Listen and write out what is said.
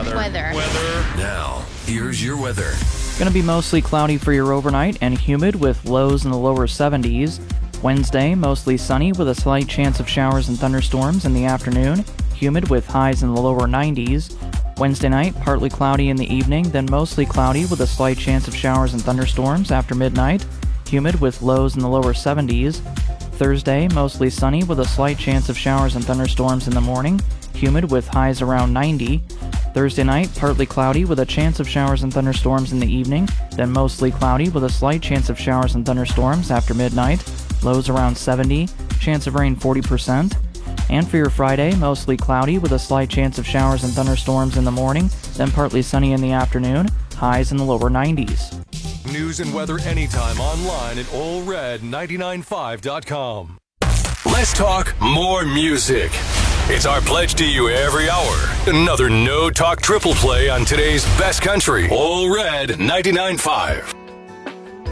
Weather. Now, here's your weather. Going to be mostly cloudy for your overnight and humid with lows in the lower 70s. Wednesday, mostly sunny with a slight chance of showers and thunderstorms in the afternoon. Humid with highs in the lower 90s. Wednesday night, partly cloudy in the evening, then mostly cloudy with a slight chance of showers and thunderstorms after midnight. Humid with lows in the lower 70s. Thursday, mostly sunny with a slight chance of showers and thunderstorms in the morning. Humid with highs around 90. Thursday night, partly cloudy with a chance of showers and thunderstorms in the evening, then mostly cloudy with a slight chance of showers and thunderstorms after midnight. Lows around 70, chance of rain 40%. And for your Friday, mostly cloudy with a slight chance of showers and thunderstorms in the morning, then partly sunny in the afternoon, highs in the lower 90s. News and weather anytime online at allred995.com. Let's talk more music. It's our pledge to you every hour. Another no-talk triple play on today's best country. All Red 99.5.